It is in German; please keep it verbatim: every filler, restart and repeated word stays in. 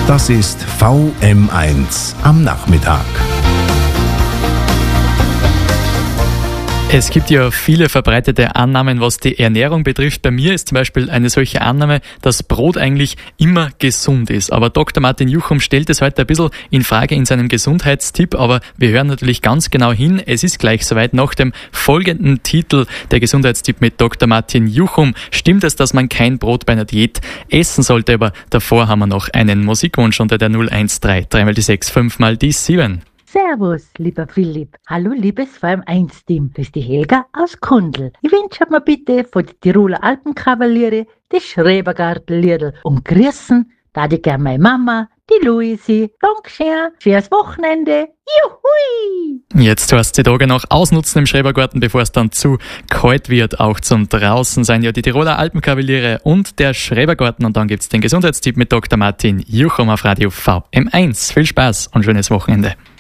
Das ist V M eins am Nachmittag. Es gibt ja viele verbreitete Annahmen, was die Ernährung betrifft. Bei mir ist zum Beispiel eine solche Annahme, dass Brot eigentlich immer gesund ist. Aber Doktor Martin Juchum stellt es heute ein bisschen in Frage in seinem Gesundheitstipp. Aber wir hören natürlich ganz genau hin. Es ist gleich soweit nach dem folgenden Titel, der Gesundheitstipp mit Doktor Martin Juchum. Stimmt es, dass man kein Brot bei einer Diät essen sollte? Aber davor haben wir noch einen Musikwunsch unter der null eins drei, drei mal die sechs, fünf mal die sieben. Servus, lieber Philipp. Hallo, liebes V M eins Team. Das ist die Helga aus Kundl. Ich wünsche mir bitte von den Tiroler Alpenkavaliere das Schrebergartenliedl und grüßen, da ich gerne meine Mama, die Luisi. Dankeschön, schönes Wochenende. Juhui! Jetzt hast du die Tage noch ausnutzen im Schrebergarten, bevor es dann zu kalt wird. Auch zum Draußen sind ja die Tiroler Alpenkavaliere und der Schrebergarten. Und dann gibt's den Gesundheitstipp mit Doktor Martin Juchum auf Radio V M eins. Viel Spaß und schönes Wochenende.